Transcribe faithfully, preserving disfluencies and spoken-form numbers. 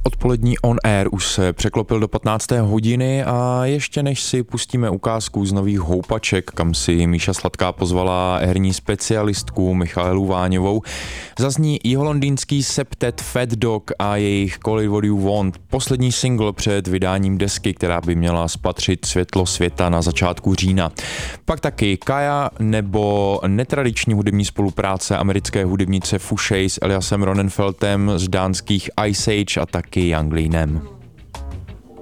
Odpolední On Air už se překlopil do patnácté hodiny a ještě než si pustíme ukázku z nových houpaček, kam si Míša Sladká pozvala herní specialistku Michaelu Váňovou, zazní jiholondýnský septet Fat Dog a jejich Call It What You Want, poslední single před vydáním desky, která by měla spatřit světlo světa na začátku října. Pak taky Kaja nebo netradiční hudební spolupráce americké hudebnice Fushey s Eliasem Ronenfeldtem z dánských Ice Age a taky Young Leanem.